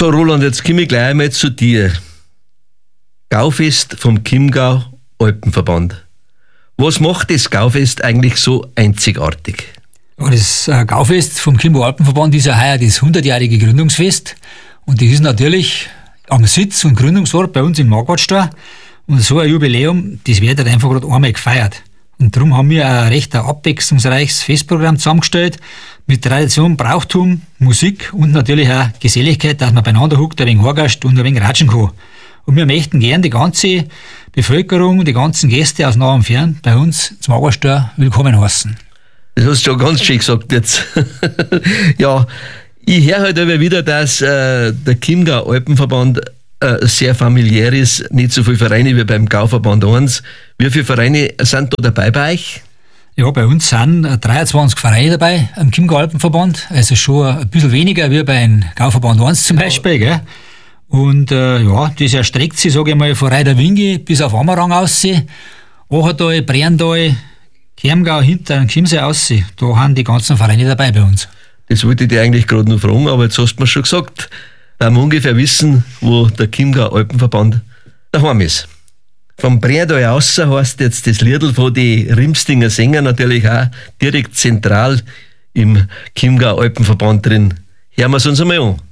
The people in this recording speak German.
So Roland, jetzt komme ich gleich einmal zu dir. Gaufest vom Chiemgau Alpenverband. Was macht das Gaufest eigentlich so einzigartig? Ja, das Gaufest vom Chiemgau Alpenverband ist ja heuer das 100-jährige Gründungsfest. Und das ist natürlich am Sitz und Gründungsort bei uns in Marquardstor. Und so ein Jubiläum, das wird halt einfach gerade einmal gefeiert. Und darum haben wir ein recht abwechslungsreiches Festprogramm zusammengestellt mit Tradition, Brauchtum, Musik und natürlich auch Geselligkeit, dass man beieinander huckt, ein wenig Horgast und ein wenig ratschen kann. Und wir möchten gern die ganze Bevölkerung, die ganzen Gäste aus nah und fern bei uns zum Marquardstor willkommen heißen. Das hast du schon ganz schön gesagt jetzt. Ja, ich höre halt immer wieder, dass der Chiemgau Alpenverband sehr familiär ist, nicht so viele Vereine wie beim Gauverband 1. Wie viele Vereine sind da dabei bei euch? Ja, bei uns sind 23 Vereine dabei am Chiemgau Alpenverband, also schon ein bisschen weniger wie beim Gauverband 1 zum Beispiel, gell? Und das erstreckt sich, sage ich mal, von Reiderwingi bis auf Amerang aus, Achertal, Brerntal, Chiemgau, hinter dem Chiemsee aus. Da haben die ganzen Vereine dabei bei uns. Das wollte ich dir eigentlich gerade noch fragen, aber jetzt hast du mir schon gesagt, da wir ungefähr wissen, wo der Chiemgau Alpenverband daheim ist. Vom Brerntal aus heißt jetzt das Liedl von den Rimstinger Sänger natürlich auch direkt zentral im Chiemgau Alpenverband drin. Hören wir es uns einmal an.